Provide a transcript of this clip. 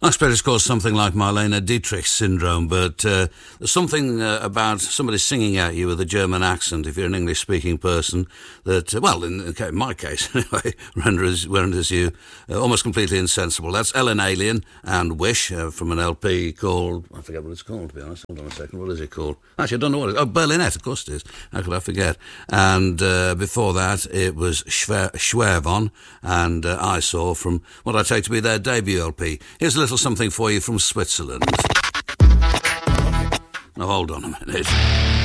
I suppose it's called something like Marlene Dietrich syndrome, but there's something about somebody singing at you with a German accent, if you're an English-speaking person, that, well, in my case, anyway, renders you almost completely insensible. That's Ellen Alien and Wish from an LP called, I forget what it's called, to be honest. Hold on a second, what is it called? Actually, I don't know what it is. Oh, Berlinette, of course it is. How could I forget? And before that, it was Schwervon and I Saw from what I take to be their debut LP. Here's a little something for you from Switzerland. Now hold on a minute.